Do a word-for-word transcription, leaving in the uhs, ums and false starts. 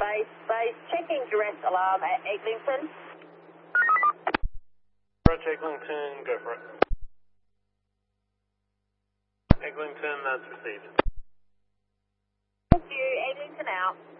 base. Base, checking duress alarm at Eglinton. Approach Eglinton, go for it. Eglinton, that's received. Thank you, Eglinton out.